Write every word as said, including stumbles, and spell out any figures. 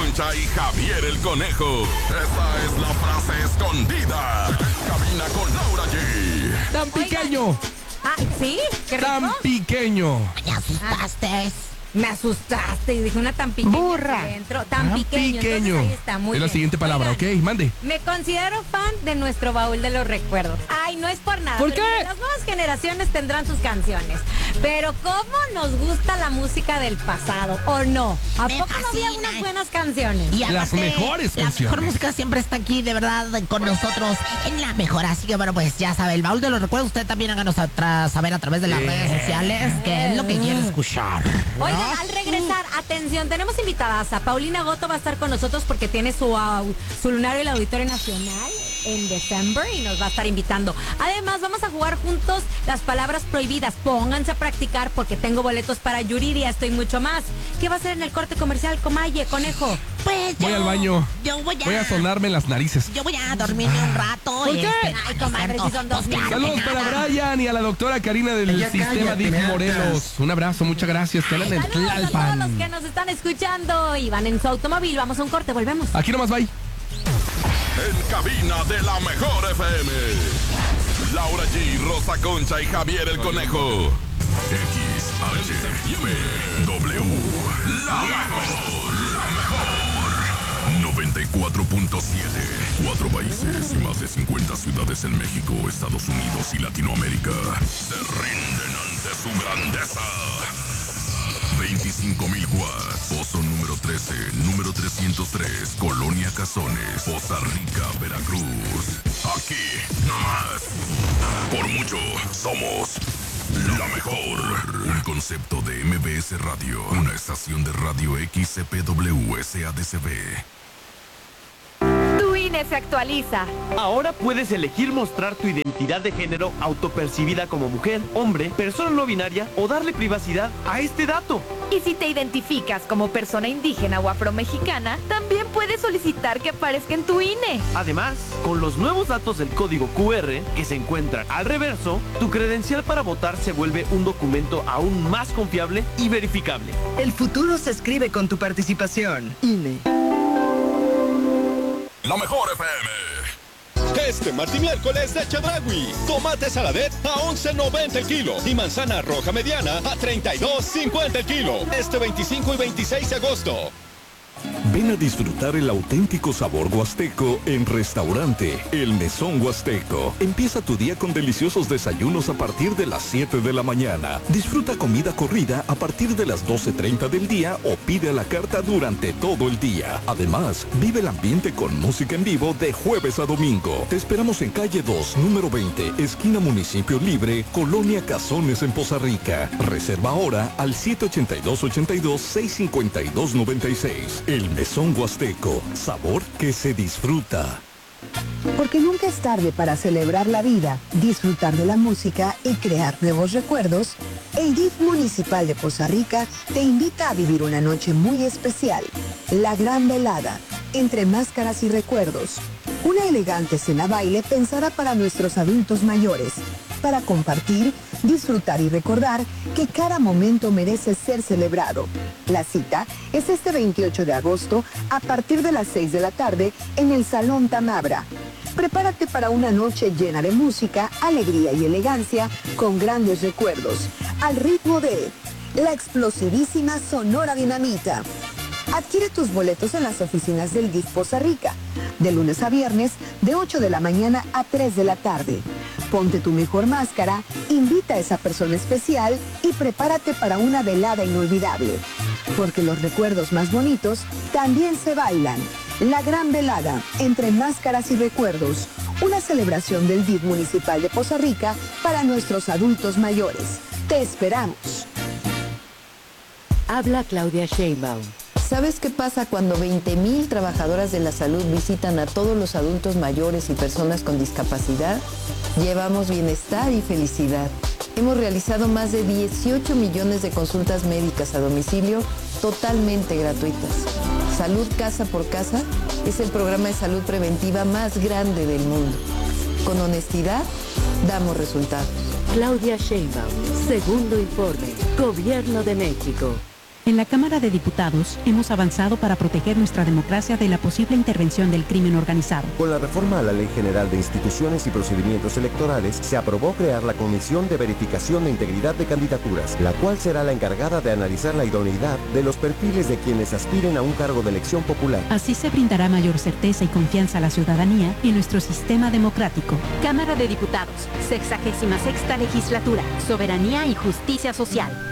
Concha y Javier el Conejo. Esta es la frase escondida en cabina con Laura G. Tan pequeño. Oigan. Ah, ¿sí? ¿Qué rico? Tan pequeño. Me asustaste. Me asustaste y dije una tan pequeña. Burra. Dentro, tan, Tan pequeño. pequeño. Entonces ahí está, muy Es la bien. siguiente palabra, Oigan, ¿ok? Mande. Me considero fan de nuestro baúl de los recuerdos. Ay, no es por nada. ¿Por pero qué? Las nuevas generaciones tendrán sus canciones. Pero ¿cómo nos gusta la música del pasado? ¿O no? ¿A Me poco no había fascina. unas buenas canciones? Y Las aparte, mejores la canciones. mejor música siempre está aquí, de verdad, con nosotros en la mejor. Así que bueno, pues ya sabe, el baúl de los recuerdos. Usted también háganos atra- saber a través de las Sí. redes sociales qué es lo que quiere escuchar, ¿no? Oigan, al regresar, atención, tenemos invitadas. A Paulina Goto va a estar con nosotros porque tiene su, au- su lunario en el Auditorio Nacional en diciembre y nos va a estar invitando. Además, vamos a jugar juntos las palabras prohibidas. Pónganse a practicar porque tengo boletos para Yuridia, estoy mucho más. ¿Qué va a hacer en el corte comercial, Comaye, Conejo? Pues Voy yo- al baño. Yo voy a... Voy a sonarme las narices. Yo voy a dormirme un rato. ¿Por y qué? este, Ay, comadre, si son dos pues, mil. claro Saludos que para nada. Brian y a la doctora Karina del Ya sistema cállate, D I F me Morelos. hartas. Un abrazo, muchas gracias. Que andan en Saludos a todos Tlalpan. los que nos están escuchando y van en su automóvil. Vamos a un corte, volvemos. Aquí nomás va. En cabina de la mejor F M. Laura G, Rosa Concha y Javier el Conejo. X, H, M, W. La mejor, la mejor. noventa y cuatro punto siete. Cuatro países y más de cincuenta ciudades en México, Estados Unidos y Latinoamérica se rinden ante su grandeza. veinticinco mil watts. Pozo número trece, número trescientos tres, Colonia Cazones, Poza Rica, Veracruz. Aquí, nomás. Por mucho, somos la mejor. Un concepto de M B S Radio, una estación de radio X C P W S A D C B. Tu I N E se actualiza. Ahora puedes elegir mostrar tu identidad de género autopercibida como mujer, hombre, persona no binaria o darle privacidad a este dato. Y si te identificas como persona indígena o afromexicana, también puedes solicitar que aparezca en tu I N E. Además, con los nuevos datos del código Q R que se encuentran al reverso, tu credencial para votar se vuelve un documento aún más confiable y verificable. El futuro se escribe con tu participación. I N E. La mejor F M. Este martes y miércoles de Chedraui. Tomate saladet a once noventa el kilo y manzana roja mediana a treinta y dos cincuenta el kilo. Este veinticinco y veintiséis de agosto. Ven a disfrutar el auténtico sabor huasteco en Restaurante El Mesón Huasteco. Empieza tu día con deliciosos desayunos a partir de las siete de la mañana. Disfruta comida corrida a partir de las doce treinta del día o pide a la carta durante todo el día. Además, vive el ambiente con música en vivo de jueves a domingo. Te esperamos en calle dos, número veinte, esquina Municipio Libre, Colonia Cazones en Poza Rica. Reserva ahora al siete ocho dos, ocho dos, seis cinco dos, nueve seis. El Mesón Huasteco, sabor que se disfruta. Porque nunca es tarde para celebrar la vida, disfrutar de la música y crear nuevos recuerdos, el D I F Municipal de Poza Rica te invita a vivir una noche muy especial, la Gran Velada, entre máscaras y recuerdos. Una elegante cena baile pensada para nuestros adultos mayores, para compartir, disfrutar y recordar que cada momento merece ser celebrado. La cita es este veintiocho de agosto a partir de las seis de la tarde en el Salón Tamabra. Prepárate para una noche llena de música, alegría y elegancia con grandes recuerdos, al ritmo de la explosivísima Sonora Dinamita. Adquiere tus boletos en las oficinas del D I F Poza Rica, de lunes a viernes, de ocho de la mañana a tres de la tarde. Ponte tu mejor máscara, invita a esa persona especial y prepárate para una velada inolvidable. Porque los recuerdos más bonitos también se bailan. La Gran Velada, entre máscaras y recuerdos. Una celebración del D I F Municipal de Poza Rica para nuestros adultos mayores. Te esperamos. Habla Claudia Sheinbaum. ¿Sabes qué pasa cuando veinte mil trabajadoras de la salud visitan a todos los adultos mayores y personas con discapacidad? Llevamos bienestar y felicidad. Hemos realizado más de dieciocho millones de consultas médicas a domicilio totalmente gratuitas. Salud Casa por Casa es el programa de salud preventiva más grande del mundo. Con honestidad, damos resultados. Claudia Sheinbaum, segundo informe, Gobierno de México. En la Cámara de Diputados hemos avanzado para proteger nuestra democracia de la posible intervención del crimen organizado. Con la reforma a la Ley General de Instituciones y Procedimientos Electorales, se aprobó crear la Comisión de Verificación de Integridad de Candidaturas, la cual será la encargada de analizar la idoneidad de los perfiles de quienes aspiren a un cargo de elección popular. Así se brindará mayor certeza y confianza a la ciudadanía en nuestro sistema democrático. Cámara de Diputados, sexagésima sexta legislatura, soberanía y justicia social.